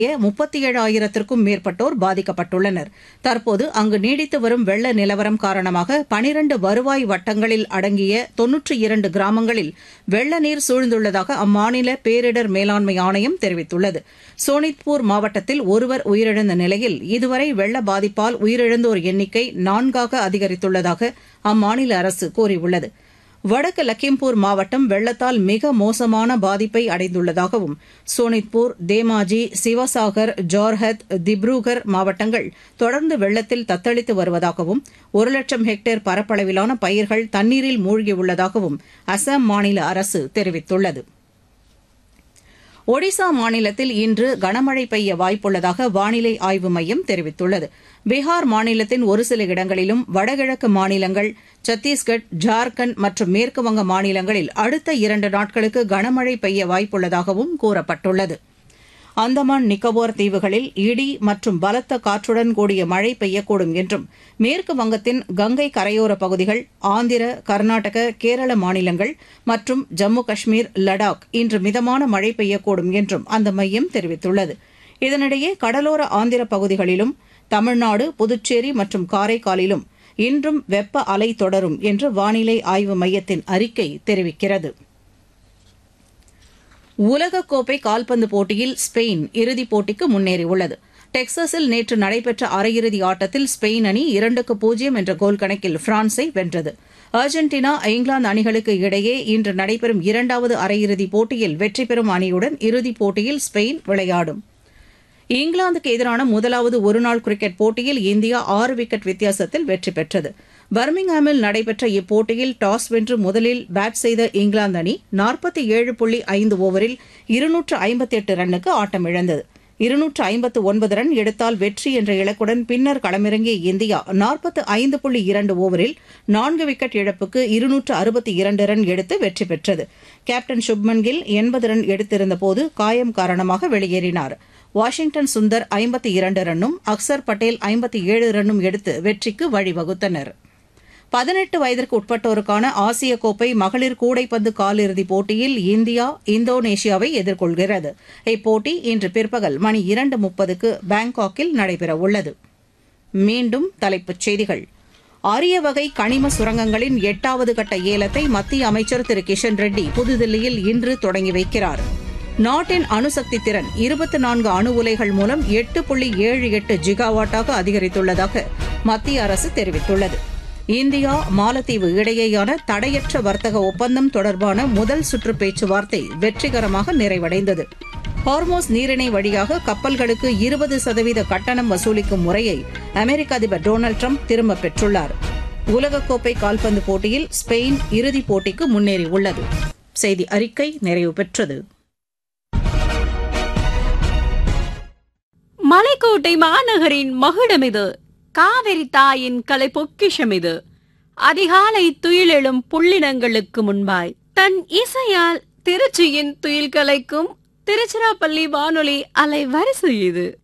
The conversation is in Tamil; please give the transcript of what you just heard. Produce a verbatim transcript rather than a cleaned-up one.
முப்பத்தி ஏழாயிரத்திற்கும் மேற்பட்டோர் பாதிக்கப்பட்டுள்ளனர். தற்போது அங்கு நீடித்து வரும் வெள்ள நிலவரம் காரணமாக பனிரண்டு வருவாய் வட்டங்களில் அடங்கிய தொன்னூற்றி இரண்டு கிராமங்களில் வெள்ள நீர் சூழ்ந்துள்ளதாக அம்மாநில பேரிடர் மேலாண்மை ஆணையம் தெரிவித்துள்ளது. சோனித்பூர் மாவட்டத்தில் ஒருவர் உயிரிழந்த நிலையில் இதுவரை வெள்ள பாதிப்பால் உயிரிழந்தோர் எண்ணிக்கை நான்காக அதிகரித்துள்ளதாக அம்மாநில அரசு கூறியுள்ளது. வடக்கு லக்கிம்பூர் மாவட்டம் வெள்ளத்தால் மிக மோசமான பாதிப்பை அடைந்துள்ளதாகவும் சோனித்பூர், தேமாஜி, சிவசாகர், ஜோர்ஹத், திப்ருகர் மாவட்டங்கள் தொடர்ந்து வெள்ளத்தில் தத்தளித்து வருவதாகவும் ஒரு லட்சம் ஹெக்டேர் பரப்பளவிலான பயிர்கள் தண்ணீரில் மூழ்கியுள்ளதாகவும் அசாம் மாநில அரசு தெரிவித்துள்ளது. ஒடிசா மாநிலத்தில் இன்று கனமழை பெய்ய வாய்ப்புள்ளதாக வானிலை ஆய்வு மையம் தெரிவித்துள்ளது. பீகார் மாநிலத்தின் ஒரு சில இடங்களிலும், வடகிழக்கு மாநிலங்கள், சத்தீஸ்கட், ஜார்க்கண்ட் மற்றும் மேற்குவங்க மாநிலங்களில் அடுத்த இரண்டு நாட்களுக்கு கனமழை பெய்ய வாய்ப்புள்ளதாகவும் கூறப்பட்டுள்ளது. அந்தமான் நிக்கோபார் தீவுகளில் இடி மற்றும் பலத்த காற்றுடன் கூடிய மழை பெய்யக்கூடும் என்றும் மேற்கு வங்கத்தின் கங்கை கரையோர பகுதிகள், ஆந்திர, கர்நாடக, கேரள மாநிலங்கள் மற்றும் ஜம்மு காஷ்மீர், லடாக் இன்று மிதமான மழை பெய்யக்கூடும் என்றும் அந்த மையம் தெரிவித்துள்ளது. இதனிடையே கடலோர ஆந்திர பகுதிகளிலும், தமிழ்நாடு, புதுச்சேரி மற்றும் காரைக்காலிலும் இன்றும் வெப்ப அலை தொடரும் என்று வானிலை ஆய்வு மையத்தின் அறிக்கை தெரிவிக்கிறது. உலகக்கோப்பை கால்பந்து போட்டியில் ஸ்பெயின் இறுதிப் போட்டிக்கு முன்னேறியுள்ளது. டெக்சாஸில் நேற்று நடைபெற்ற அரையிறுதி ஆட்டத்தில் ஸ்பெயின் அணி இரண்டுக்கு பூஜ்ஜியம் என்ற கோல் கணக்கில் பிரான்ஸை வென்றது. அர்ஜென்டினா, இங்கிலாந்து அணிகளுக்கு இடையே இன்று நடைபெறும் இரண்டாவது அரையிறுதிப் போட்டியில் வெற்றி பெறும் அணியுடன் இறுதிப் போட்டியில் ஸ்பெயின் விளையாடும். இங்கிலாந்துக்கு எதிரான முதலாவது ஒருநாள் கிரிக்கெட் போட்டியில் இந்தியா ஆறு விக்கெட் வித்தியாசத்தில் வெற்றி பெற்றது. பர்மிங்ஹாமில் நடைபெற்ற இப்போட்டியில் டாஸ் வென்று முதலில் பேட் செய்த இங்கிலாந்து அணி நாற்பத்தி ஏழு புள்ளி ஐந்து ஓவரில் இருநூற்று ஐம்பத்தி எட்டு ரன்னுக்கு ஆட்டமிழந்தது. இருநூற்று ஐம்பத்து ஒன்பது ரன் எடுத்தால் வெற்றி என்ற இலக்குடன் பின்னர் களமிறங்கிய இந்தியா நாற்பத்து ஐந்து புள்ளி இரண்டு ஓவரில் நான்கு விக்கெட் இழப்புக்கு இருநூற்று அறுபத்தி இரண்டு ரன் எடுத்து வெற்றி பெற்றது. கேப்டன் சுப்மன் கில் எண்பது ரன் எடுத்திருந்தபோது காயம் காரணமாக வெளியேறினார். வாஷிங்டன் சுந்தர் ஐம்பத்தி இரண்டு ரன்னும், அக்சர் பட்டேல் ஐம்பத்தி ஏழு ரன்னும் எடுத்து வெற்றிக்கு வழிவகுத்தனர். பதினெட்டு வயதிற்கு உட்பட்டோருக்கான ஆசிய கோப்பை மகளிர் கூடைப்பந்து காலிறுதிப் போட்டியில் இந்தியா இந்தோனேஷியாவை எதிர்கொள்கிறது. இப்போட்டி இன்று பிற்பகல் மணி இரண்டு முப்பதுக்கு பாங்காக்கில் நடைபெறவுள்ளது. மீண்டும் தலைப்புச் செய்திகள். அரிய வகை கனிம சுரங்கங்களின் எட்டாவது கட்ட ஏலத்தை மத்திய அமைச்சர் திரு கிஷன் ரெட்டி புதுதில்லியில் இன்று தொடங்கி வைக்கிறார். நாட்டின் அணுசக்தி திறன் இருபத்தி நான்கு அணு உலைகள் மூலம் எட்டு புள்ளி ஏழு எட்டு ஜிகாவாட்டாக அதிகரித்துள்ளதாக மத்திய அரசு தெரிவித்துள்ளது. இந்தியா, மாலத்தீவு இடையேயான தடையற்ற வர்த்தக ஒப்பந்தம் தொடர்பான முதல் சுற்று பேச்சுவார்த்தை வெற்றிகரமாக நிறைவடைந்தது. ஹார்மோஸ் நீரிணை வழியாக கப்பல்களுக்கு இருபது சதவீத கட்டணம் வசூலிக்கும் முறையை அமெரிக்க அதிபர் டொனால்டு டிரம்ப் திரும்பப் பெற்றுள்ளார். உலகக்கோப்பை கால்பந்து போட்டியில் ஸ்பெயின் இறுதிப் போட்டிக்கு முன்னேறியுள்ளது. செய்தி அறிக்கை நிறைவு பெற்றது. மலைக்கோட்டை மாநகரின் மகுடமிது, காவிரி தாயின் கலை பொக்கிஷமிது. அதிகாலை துயிலெழும் புள்ளினங்களுக்கு முன்பாய் தன் இசையால் திருச்சியின் துயில் கலைக்கும் திருச்சிராப்பள்ளி வானொலி அலை வரிசை இது.